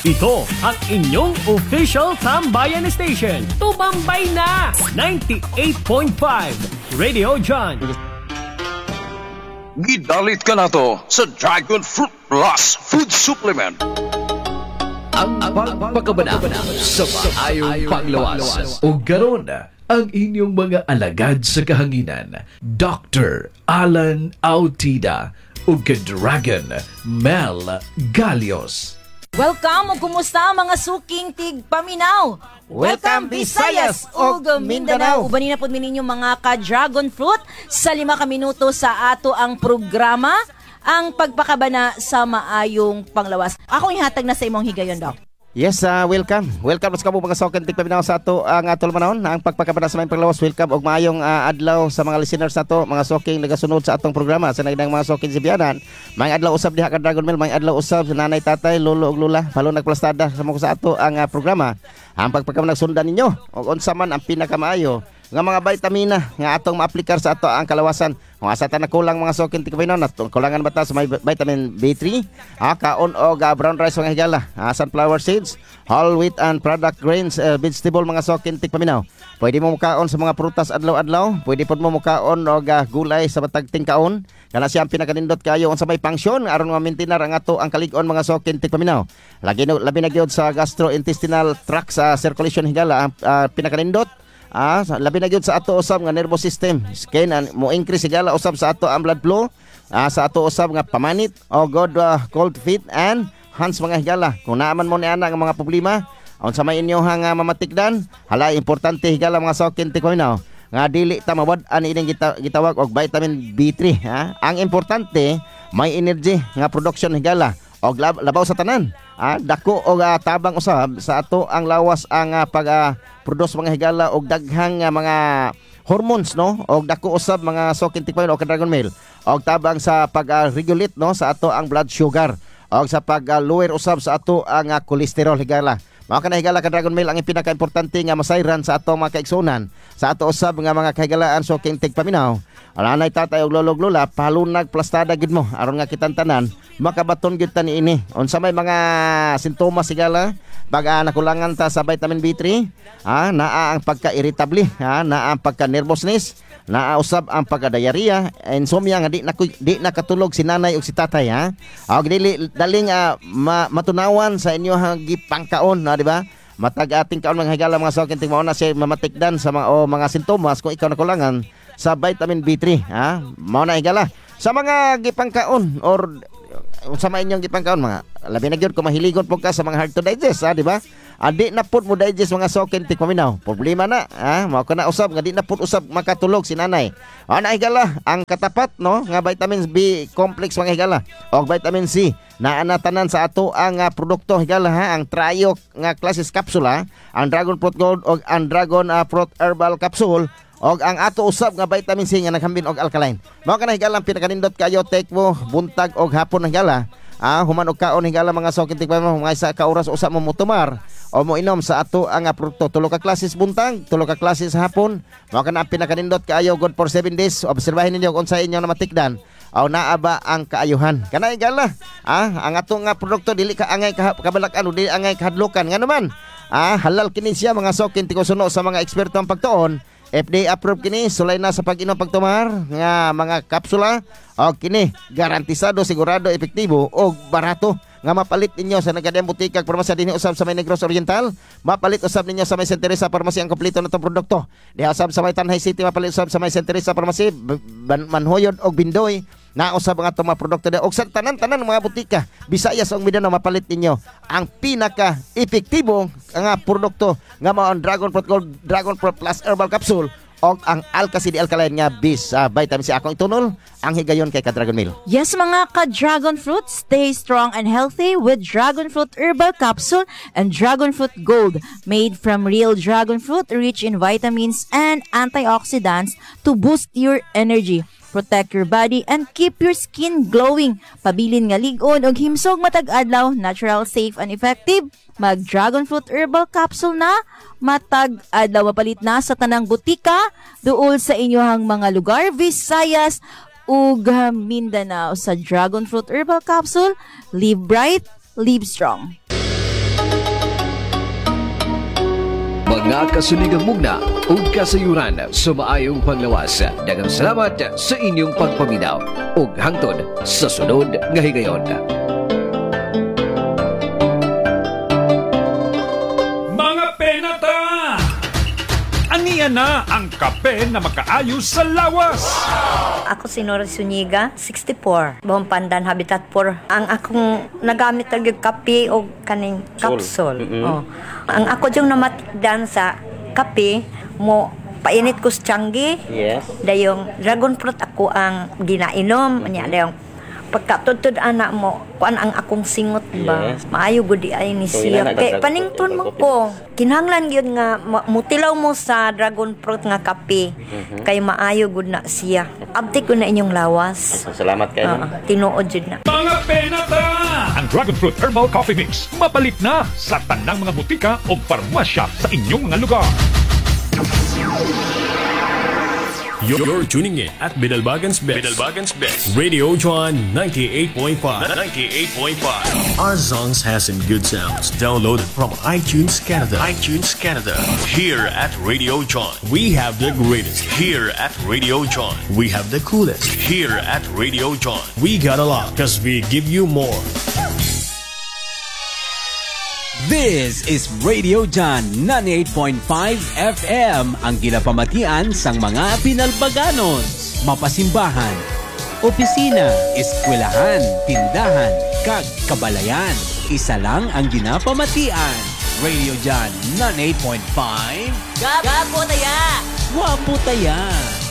Ito ang inyong official Tambayan Station. Tumambay na! 98.5 Radio John. Gidalit ka na to sa Dragon Fruit Plus Food Supplement. Ang pagpakabana sa maayong panglawas. O garon ang inyong mga alagad sa kahanginan, Dr. Alan Autida o ka-Dragon Mel Galios. Welcome o kumusta mga suking tigpaminaw. Welcome Visayas ug Mindanao. Ubanin na po ninyong mga ka-dragon fruit sa 5 minuto sa ato ang programa, ang pagpakabana sa maayong panglawas. Akong ihatag na sa imong higayon, Doc. Yes, welcome. Welcome sa mga sokin tigpaminaw sa ato ang tulmanahon ang pagpakabana sa maayong panglawas. Welcome og maayong adlaw sa mga listeners nato, mga soking nagasunod sa atong programa sa nagdang mga sokin sibiyanan. Maayong adlaw usab diha ka Dragon Mel, maayong adlaw usab sa nanay, tatay, lolo ug lola, palo nagplastada sa mga sa ato ang programa. Ang pagpakabana sundan ninyo og unsa man ang pinakamaayo nga mga vitamina nga atong maaplikar sa ato ang kalawasan. Kung asa ta nakulang mga sokin tigpaminaw na kulangan ba ta sa may vitamin B3, kaon og brown rice mga higala, sunflower seeds, whole wheat and product grains, vegetable mga sokin tigpaminaw. Pwede mo mukaon sa mga prutas adlaw-adlaw, pwede pod mo mukaon og gulay sa batag tingkaon. Kana siya ang pinakanindot kayo unsa may function aron ma-maintain ang ato ang kalig-on mga sokin tigpaminaw. Labi na gyud sa gastrointestinal tract sa circulation higala pinakanindot. Labi na gyud sa ato usab nga nervous system, skin and mo increase higala usab sa ato ang blood flow, sa ato usab nga pamanit o good cold feet and hands mga higala. Kung naaman mo ni ana nga mga problema unsa may inyo nga mamatikdan, hala importante higala mga sokin tigpaminaw nga dili ta mawad-an ining gitawag og vitamin B3. Ang importante may energy nga production higala og labaw sa tanan. Dako og tabang usab sa ato ang lawas ang pag-produce mga higala og daghang mga hormones, no, og dako usab mga sokin tigpaminaw o ka-Dragon Mel og tabang sa pag-regulate, no, sa ato ang blood sugar og sa pag-lower usab sa ato ang cholesterol higala. Mao kana higala ka-Dragon Mel ang pinaka-importante nga masayran sa ato mga kaigsunan, sa ato usab nga mga kahigalaan soking tigpaminaw. Nanay, tatay ug lolo ug lola, palunag plastada gid mo aron nga kitang tanan makabaton gid ta niini. Unsa may mga sintomas higala pag nakulangan ta sa vitamin B3, naa ang pagka-irritable, naa ang pagka-nervousness, naa usab ang pagka-diarrhea, insomnia nga di nakatulog si nanay ug si tatay, og dili daling matunawan sa inyo gipangkaon, di ba? Matag ating kaon mga higala mga sokin tingmao na siya mamatikdan sa mga sintomas kung ikaw nakulangan sa vitamin B3, mao na higala sa mga gipangkaon or sa mga inyong gipangkaon, mga labi na gyud kung mahiligon po ka sa mga hard to digest, di ba? Di na pud mo digest mga sokin tigpaminaw, problema na, mao kana usab nga di na pud usab makatulog si nanay. Na higala ang katapat, no, nga vitamin B complex mga higala og vitamin C naa na tanan sa ato ang produkto higala, ang trio nga klases kapsula, ang Dragon Fruit Gold og ang Dragon Fruit Herbal Capsule og ang ato usab nga vitamin C nga naghambin og alkaline. Mao kana higala ang pinakanindot kayo, take mo buntag og hapon higala. Human og kaon higala mga sokin tigpaminaw, mga isa ka oras usab mo mutumar o mo inom sa ato ang produkto. 3 ka klases buntag, 3 ka klases hapon. Mao kana ang pinakanindot kayo, good for 7 days. Obserbahin ninyo kung sa inyo na matikdan o naa ba ang kaayuhan. Kana higala, ang ato nga produkto dili ka angay kabalakan o dili angay kahadlokan. Nga naman, halal kini siya mga sokin tigusuno sa mga eksperto ang pagtuon. FDA approved kini, sulay na sa pag-inom pagtumar nga mga kapsula o kini garantisado, sigurado, epektibo o barato nga mapalit ninyo sa nagadiyang butika parmasya dinhi usab sa may Negros Oriental, mapalit usab ninyo sa may Santa Teresa Parmasya ang kompleto natong produkto. Diha usab sa may Tanay City, mapalit usab sa may Santa Teresa Parmasya, Manhoyod og Bindoy, na usab ang atong mga produkto og sa tanan mga butika Visayas ug Mindanao, mapalit ninyo ang pinaka epektibo nga produkto nga mao ang Dragon Fruit Gold, Dragon Fruit Plus Herbal Capsule og ang Alka-CD Alkaline nga bis vitamin C. Akong itunol ang higayon kay ka-Dragon Mel. Yes mga ka-Dragon Fruit, stay strong and healthy with Dragon Fruit Herbal Capsule and Dragon Fruit Gold, made from real dragon fruit, rich in vitamins and antioxidants to boost your energy, protect your body, and keep your skin glowing. Pabilin nga lig-on og himsog matag adlaw, natural, safe, and effective. Mag Dragon Fruit Herbal Capsule na matag adlaw, mapalit na sa tanang butika duol sa inyohang mga lugar, Visayas ug Mindanao. Sa Dragon Fruit Herbal Capsule, live bright, live strong. mga kasuligang mugna o kasayuran sa maayong panglawas. Daghang salamat sa inyong pagpaminaw ug hangtod sa sunod nga higayon. Mga penata! Aniya na ang kape na makaayos sa lawas. Ako si Nora Zuniga, 64. Buong Pandan, Habitat 4. Ang akong nagamit talaga kape o kaning capsule. Oh. Ang ako yung namatikdan sa kape, mo painit ko sa tiyanggi. Yes. Dayong dragon fruit ako ang ginainom. Anya dayong pagkatutod anak mo, kuan ang akong singot ba? Yes. Maayo gudi ay ni So, siya. ina Kay nag-dragon panington fruit, mo dragon ko. Kinahanglan gyud nga mutilaw mo sa dragon fruit nga kape. Kay maayo gud na siya. Abti ko na inyong lawas. Salamat kayo. Tinuod jud na. Mga penata! Ang Dragon Fruit Herbal Coffee Mix mapalit na sa tanang mga butika o parmasya sa inyong mga lugar. You're tuning in at Bidalbagan's Best. Radio John 98.5. Our songs has some good sounds. Downloaded from iTunes Canada. Here at Radio John, we have the greatest. Here at Radio John, we have the coolest. Here at Radio John, we got a lot because we give you more. This is Radio John 98.5 FM, ang ginapamatian sang mga Pinalbaganos. Mapasimbahan, opisina, eskwelahan, tindahan, kag kabalayan. Isa lang ang ginapamatian. Radio John 98.5. Gapo taya! Wapo taya!